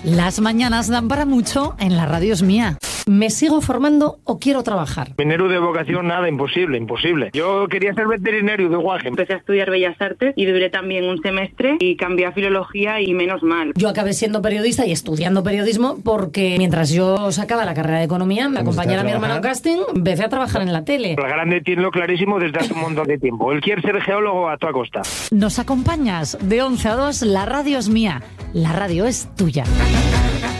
Las mañanas dan para mucho en la radio es mía. ¿Me sigo formando o quiero trabajar? Minero de vocación, nada, imposible. Yo quería ser veterinario de guaje. Empecé a estudiar Bellas Artes y duré también un semestre y cambié a Filología y menos mal. Yo acabé siendo periodista y estudiando periodismo porque mientras yo sacaba la carrera de Economía, me acompañara mi hermano a casting, empecé a trabajar en la tele. El grande tiene lo clarísimo desde hace un montón de tiempo. Él quiere ser geólogo a toda costa. ¿Nos acompañas? De 11 a 2, la radio es mía. La radio es tuya.